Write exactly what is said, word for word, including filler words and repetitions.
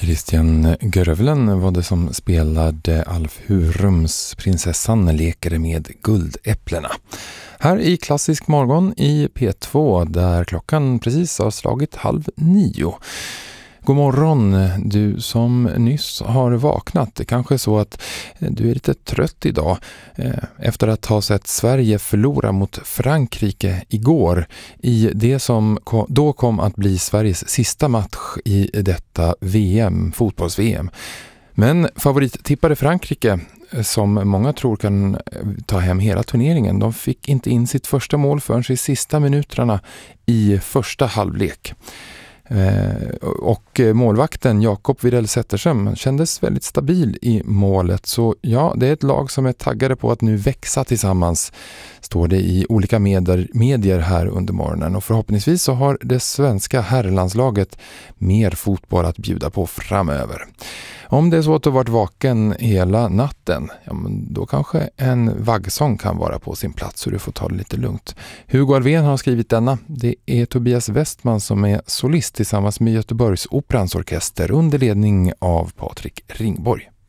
Christian Görvelen var det som spelade Alf Hurums Prinsessan leker med guldäpplena. Här i Klassisk morgon i P två där klockan precis har slagit halv nio. God morgon, du som nyss har vaknat. Det kanske är så att du är lite trött idag efter att ha sett Sverige förlora mot Frankrike igår i det som då kom att bli Sveriges sista match i detta V M, fotbolls-V M. Men favorittippade Frankrike, som många tror kan ta hem hela turneringen, de fick inte in sitt första mål förrän i sista minuterna i första halvlek. Eh, och målvakten Jakob Widell Zetterström kändes väldigt stabil i målet, så ja, det är ett lag som är taggade på att nu växa tillsammans, står det i olika medier, medier här under morgonen, och förhoppningsvis så har det svenska herrlandslaget mer fotboll att bjuda på framöver. Om det är så att du har varit vaken hela natten, ja, men då kanske en vaggsång kan vara på sin plats, så du får ta det lite lugnt. Hugo Alvén har skrivit denna. Det är Tobias Westman som är solist tillsammans med Göteborgs Operans orkester under ledning av Patrik Ringborg.